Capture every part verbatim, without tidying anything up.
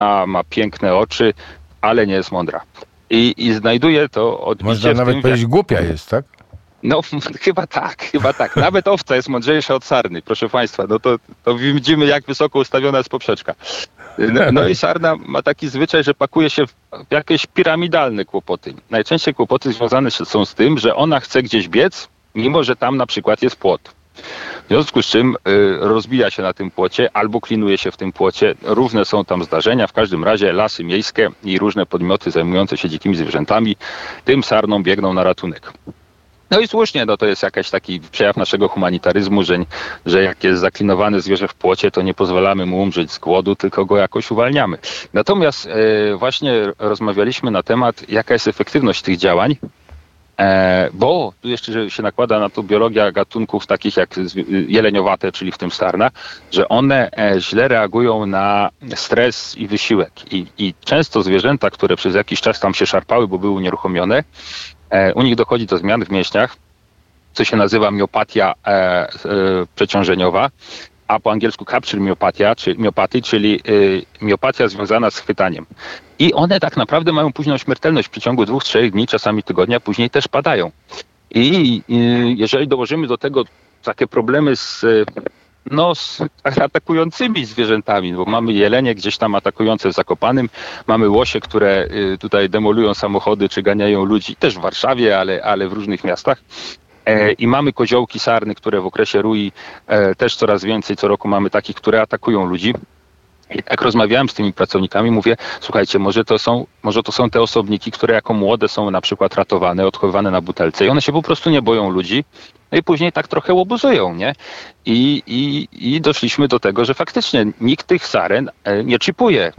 ma piękne oczy, ale nie jest mądra. I, i znajduje to odbicie. Można nawet tym, powiedzieć, jak... głupia jest, tak? No chyba tak, chyba tak. Nawet owca jest mądrzejsza od sarny, proszę państwa. No to, to widzimy, jak wysoko ustawiona jest poprzeczka. No, no i sarna ma taki zwyczaj, że pakuje się w jakieś piramidalne kłopoty. Najczęściej kłopoty związane są z tym, że ona chce gdzieś biec, mimo że tam na przykład jest płot. W związku z czym y, rozbija się na tym płocie albo klinuje się w tym płocie. Różne są tam zdarzenia. W każdym razie lasy miejskie i różne podmioty zajmujące się dzikimi zwierzętami tym sarnom biegną na ratunek. No i słusznie, no to jest jakiś taki przejaw naszego humanitaryzmu, że, że jak jest zaklinowane zwierzę w płocie, to nie pozwalamy mu umrzeć z głodu, tylko go jakoś uwalniamy. Natomiast e, właśnie rozmawialiśmy na temat, jaka jest efektywność tych działań, e, bo tu jeszcze się nakłada na to biologia gatunków takich jak jeleniowate, czyli w tym sarna, że one e, źle reagują na stres i wysiłek. I, I często zwierzęta, które przez jakiś czas tam się szarpały, bo były unieruchomione, u nich dochodzi do zmian w mięśniach, co się nazywa miopatia e, e, przeciążeniowa, a po angielsku capture miopatia, czy miopatii, czyli e, miopatia związana z chwytaniem. I one tak naprawdę mają późną śmiertelność w przeciągu dwóch, trzech dni, czasami tygodnia, później też padają. I e, jeżeli dołożymy do tego takie problemy z... No, z atakującymi zwierzętami, bo mamy jelenie gdzieś tam atakujące w Zakopanem, mamy łosie, które y, tutaj demolują samochody czy ganiają ludzi, też w Warszawie, ale, ale w różnych miastach. E, I mamy koziołki sarny, które w okresie rui e, też coraz więcej, co roku mamy takich, które atakują ludzi. I jak rozmawiałem z tymi pracownikami, mówię, słuchajcie, może to są, może to są te osobniki, które jako młode są na przykład ratowane, odchowywane na butelce i one się po prostu nie boją ludzi, no i później tak trochę łobuzują, nie? I, i, i doszliśmy do tego, że faktycznie nikt tych saren nie czipuje,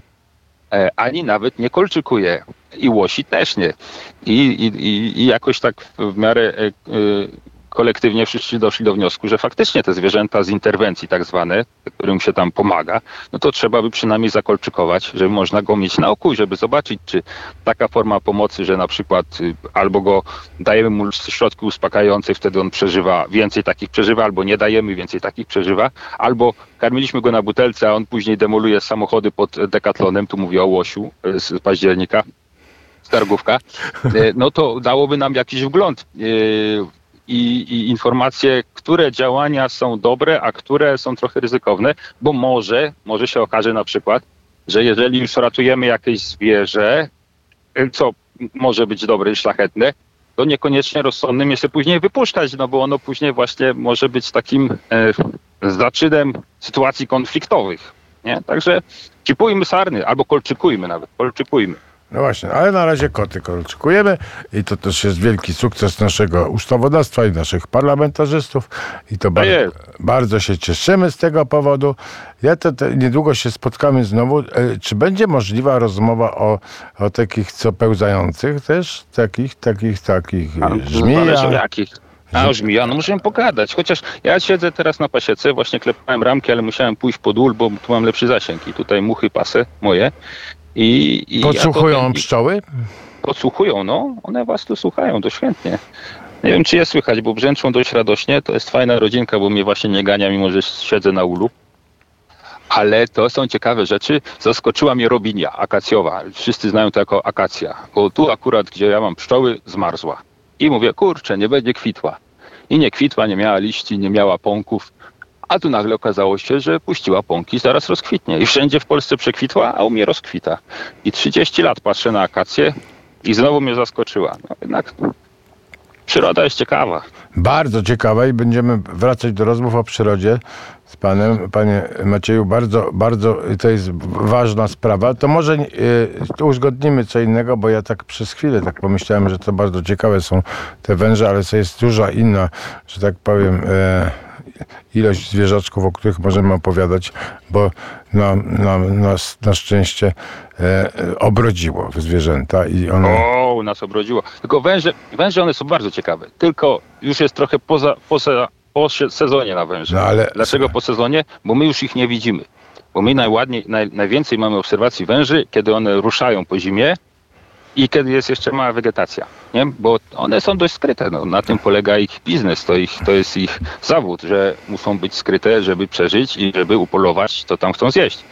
ani nawet nie kolczykuje i łosi też nie. I, i, i jakoś tak w miarę kolektywnie wszyscy doszli do wniosku, że faktycznie te zwierzęta z interwencji tak zwane, którym się tam pomaga, no to trzeba by przynajmniej zakolczykować, żeby można go mieć na oku, żeby zobaczyć, czy taka forma pomocy, że na przykład albo go dajemy mu środki uspokajające, wtedy on przeżywa, więcej takich przeżywa, albo nie dajemy, więcej takich przeżywa, albo karmiliśmy go na butelce, a on później demoluje samochody pod Decathlonem, tu mówię o łosiu z października, z Targówka, no to dałoby nam jakiś wgląd I, i informacje, które działania są dobre, a które są trochę ryzykowne, bo może, może się okaże na przykład, że jeżeli już ratujemy jakieś zwierzę, co może być dobre i szlachetne, to niekoniecznie rozsądnym jest się później wypuszczać, no bo ono później właśnie może być takim e, zaczynem sytuacji konfliktowych. Nie? Także cipujmy sarny, albo kolczykujmy nawet, kolczykujmy. No właśnie, ale na razie koty kolczykujemy i to też jest wielki sukces naszego ustawodawstwa i naszych parlamentarzystów i to bar- bardzo się cieszymy z tego powodu. Ja to, to niedługo się spotkamy znowu. E, czy będzie możliwa rozmowa o, o takich co pełzających też? Takich, takich, takich żmija? jakich? A o żmija, no możemy pogadać. Chociaż ja siedzę teraz na pasiece, właśnie klepałem ramki, ale musiałem pójść pod ul, bo tu mam lepszy zasięg i tutaj muchy pasy moje. I, i Podsłuchują ja to, pszczoły? Podsłuchują, no. One was tu słuchają dość chętnie. Nie wiem, czy je słychać, bo brzęczą dość radośnie. To jest fajna rodzinka, bo mnie właśnie nie gania, mimo że siedzę na ulu. Ale to są ciekawe rzeczy. Zaskoczyła mnie robinia akacjowa. Wszyscy znają to jako akacja. Bo tu akurat, gdzie ja mam pszczoły, zmarzła. I mówię, kurczę, nie będzie kwitła. I nie kwitła, nie miała liści, nie miała pąków. A tu nagle okazało się, że puściła pąki, zaraz rozkwitnie. I wszędzie w Polsce przekwitła, a u mnie rozkwita. I trzydzieści lat patrzę na akację i znowu mnie zaskoczyła. No jednak przyroda jest ciekawa. Bardzo ciekawa i będziemy wracać do rozmów o przyrodzie z panem. Panie Macieju, bardzo, bardzo to jest ważna sprawa. To może yy, uzgodnimy co innego, bo ja tak przez chwilę tak pomyślałem, że to bardzo ciekawe są te węże, ale to jest duża inna, że tak powiem, yy, ilość zwierzaczków, o których możemy opowiadać, bo na, na, na, na szczęście e, obrodziło zwierzęta i one... O, u nas obrodziło. Tylko węże, węże one są bardzo ciekawe. Tylko już jest trochę poza, poza, po sezonie na węże. No, ale... Dlaczego po sezonie? Bo my już ich nie widzimy. Bo my najładniej, naj, najwięcej mamy obserwacji węży, kiedy one ruszają po zimie i kiedy jest jeszcze mała wegetacja, nie? Bo one są dość skryte. No, na tym polega ich biznes, to, ich, to jest ich zawód, że muszą być skryte, żeby przeżyć i żeby upolować, to tam chcą zjeść.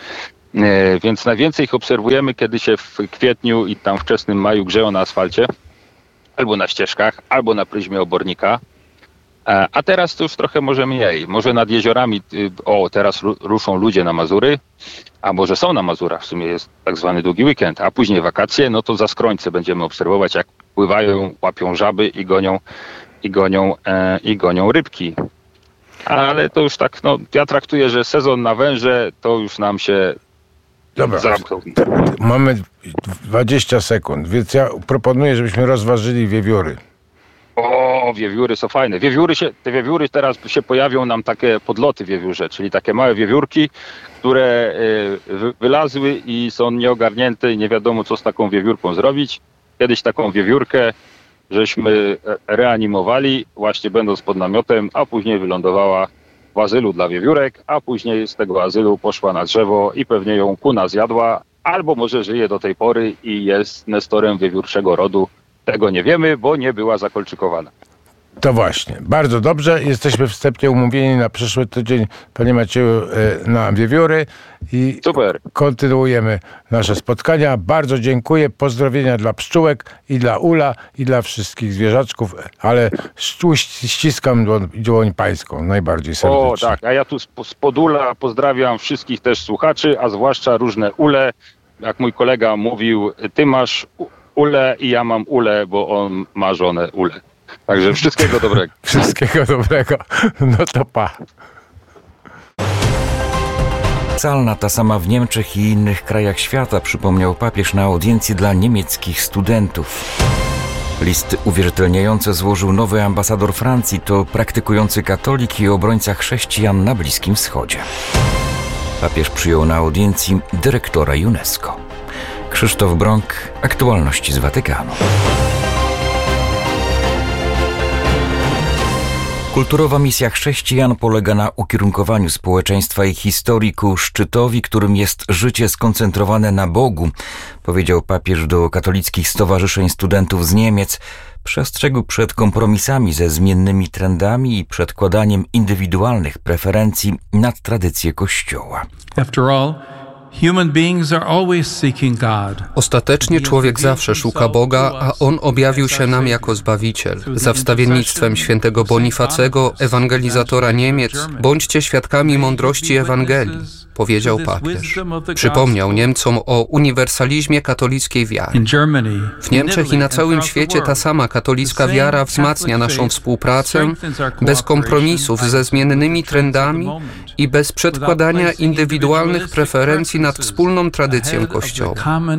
Więc najwięcej ich obserwujemy, kiedy się w kwietniu i tam wczesnym maju grzeją na asfalcie, albo na ścieżkach, albo na pryzmie obornika. A teraz to już trochę może mniej. Może nad jeziorami, o teraz ruszą ludzie na Mazury, a może są na Mazurach, w sumie jest tak zwany długi weekend, a później wakacje, no to za skrońce będziemy obserwować, jak pływają, łapią żaby i gonią, i gonią, e, i gonią rybki. Ale to już tak, no ja traktuję, że sezon na węże to już nam się Dobra, zamknął. Mamy dwadzieścia sekund, więc ja proponuję, żebyśmy rozważyli wiewióry. O, wiewióry są fajne. Wiewióry się, te wiewióry teraz się pojawią nam takie podloty wiewiórze, czyli takie małe wiewiórki, które y, wylazły i są nieogarnięte i nie wiadomo, co z taką wiewiórką zrobić. Kiedyś taką wiewiórkę żeśmy reanimowali, właśnie będąc pod namiotem, a później wylądowała w azylu dla wiewiórek, a później z tego azylu poszła na drzewo i pewnie ją kuna zjadła, albo może żyje do tej pory i jest nestorem wiewiórczego rodu. Tego nie wiemy, bo nie była zakolczykowana. To właśnie. Bardzo dobrze. Jesteśmy wstępnie umówieni na przyszły tydzień, panie Macieju, na wiewióry i Super. Kontynuujemy nasze spotkania. Bardzo dziękuję. Pozdrowienia dla pszczółek i dla ula i dla wszystkich zwierzaczków, ale ściskam dłoń, dłoń pańską najbardziej serdecznie. O tak, a ja tu spod ula pozdrawiam wszystkich też słuchaczy, a zwłaszcza różne ule. Jak mój kolega mówił, ty masz ule i ja mam ule, bo on ma żonę ule. Także wszystkiego dobrego. Wszystkiego dobrego. No to pa. Calna ta sama w Niemczech i innych krajach świata, przypomniał papież na audiencji dla niemieckich studentów. Listy uwierzytelniające złożył nowy ambasador Francji, to praktykujący katolik i obrońca chrześcijan na Bliskim Wschodzie. Papież przyjął na audiencji dyrektora UNESCO. Krzysztof Brąk, aktualności z Watykanu. Kulturowa misja chrześcijan polega na ukierunkowaniu społeczeństwa i historii ku szczytowi, którym jest życie skoncentrowane na Bogu, powiedział papież do katolickich stowarzyszeń studentów z Niemiec. Przestrzegł przed kompromisami ze zmiennymi trendami i przedkładaniem indywidualnych preferencji nad tradycję Kościoła. After all, human beings are always seeking God. Ostatecznie człowiek zawsze szuka Boga, a On objawił się nam jako Zbawiciel. Za wstawiennictwem świętego Bonifacego, ewangelizatora Niemiec, bądźcie świadkami mądrości Ewangelii, powiedział papież. Przypomniał Niemcom o uniwersalizmie katolickiej wiary. W Niemczech i na całym świecie ta sama katolicka wiara wzmacnia naszą współpracę bez kompromisów ze zmiennymi trendami i bez przedkładania indywidualnych preferencji nad wspólną tradycją Kościoła.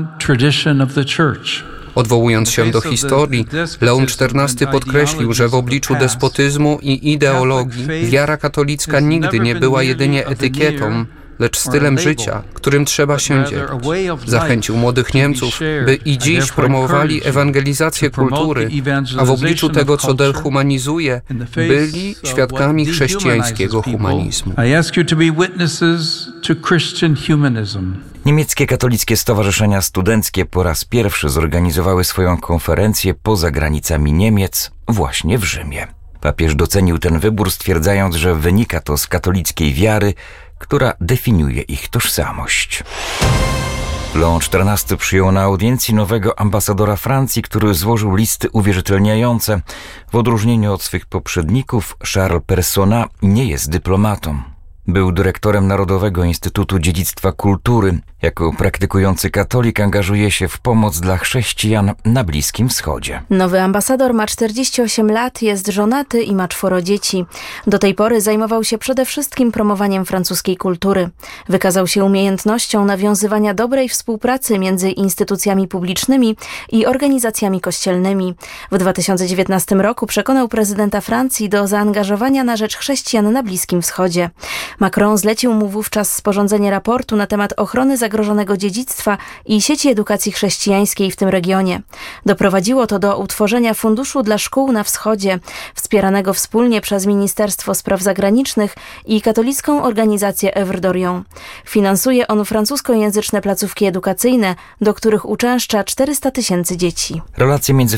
Odwołując się do historii, Leon czternasty podkreślił, że w obliczu despotyzmu i ideologii wiara katolicka nigdy nie była jedynie etykietą, lecz stylem życia, którym trzeba się dzielić. Zachęcił młodych Niemców, by i dziś promowali ewangelizację kultury, a w obliczu tego, co dehumanizuje, byli świadkami chrześcijańskiego humanizmu. Niemieckie katolickie stowarzyszenia studenckie po raz pierwszy zorganizowały swoją konferencję poza granicami Niemiec, właśnie w Rzymie. Papież docenił ten wybór, stwierdzając, że wynika to z katolickiej wiary, która definiuje ich tożsamość. Leon czternasty przyjął na audiencji nowego ambasadora Francji, który złożył listy uwierzytelniające. W odróżnieniu od swych poprzedników, Charles Persona nie jest dyplomatą. Był dyrektorem Narodowego Instytutu Dziedzictwa Kultury. Jako praktykujący katolik angażuje się w pomoc dla chrześcijan na Bliskim Wschodzie. Nowy ambasador ma czterdzieści osiem lat, jest żonaty i ma czworo dzieci. Do tej pory zajmował się przede wszystkim promowaniem francuskiej kultury. Wykazał się umiejętnością nawiązywania dobrej współpracy między instytucjami publicznymi i organizacjami kościelnymi. W dwa tysiące dziewiętnastym roku przekonał prezydenta Francji do zaangażowania na rzecz chrześcijan na Bliskim Wschodzie. Macron zlecił mu wówczas sporządzenie raportu na temat ochrony zagrożonego dziedzictwa i sieci edukacji chrześcijańskiej w tym regionie. Doprowadziło to do utworzenia Funduszu dla Szkół na Wschodzie, wspieranego wspólnie przez Ministerstwo Spraw Zagranicznych i katolicką organizację Œuvre d'Orient. Finansuje on francuskojęzyczne placówki edukacyjne, do których uczęszcza czterysta tysięcy dzieci. Relacje między